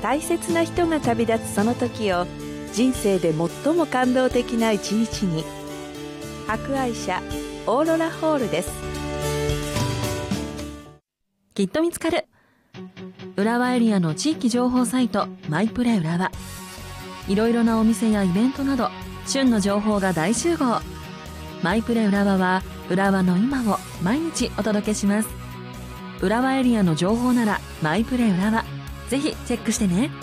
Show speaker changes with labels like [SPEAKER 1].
[SPEAKER 1] 大切な人が旅立つその時を人生で最も感動的な一日に。博愛社オーロラホールです。
[SPEAKER 2] きっと見つかる。浦和エリアの地域情報サイトマイプレ浦和。いろいろなお店やイベントなど旬の情報が大集合。マイプレ浦和は浦和の今を毎日お届けします。浦和エリアの情報ならマイプレ浦和、ぜひチェックしてね。